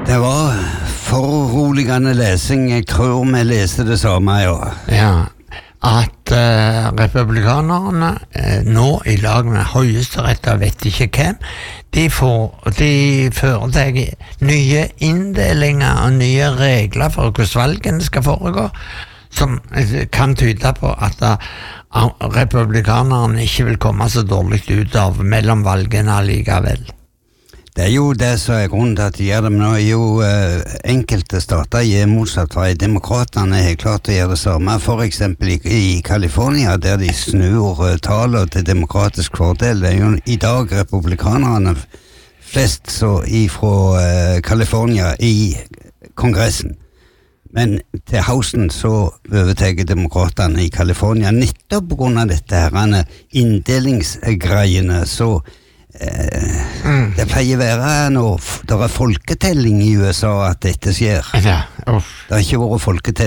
Det var foruroligende lesing. Jeg tror vi leste det samme, ja. Ja, at republikanerne nå i lag med høyesterett, jeg vet ikke hvem, de fører deg nye inndelinger og nye regler for hvordan valgene skal foregå, som kan tyde på at republikanerne ikke vil komme så dårligt ut av mellom valgene likevel. Det jo det som grunnen til at de gjør det, men nå jo enkelte stater gir motsatt vei. Demokraterne helt klart å gjøre det samme, for eksempel i California, der de snur taler til demokratisk fordel. Det jo i dag republikanerne flest så fra California i kongressen. Men til hausen så overteger demokraterne i California nettopp på grunn av dette her inndelingsgreiene, så det pleier være når det folketelling i USA at dette skjer. Ja, Det har ikke vært folketelling